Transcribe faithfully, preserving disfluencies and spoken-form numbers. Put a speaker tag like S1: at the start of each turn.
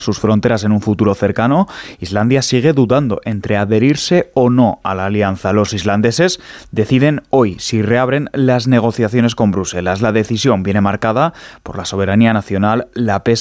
S1: sus fronteras en un futuro cercano, Islandia sigue dudando entre adherirse o no a la alianza. Los islandeses deciden hoy si reabren las negociaciones con Bruselas. La decisión viene marcada por la soberanía nacional, la pesca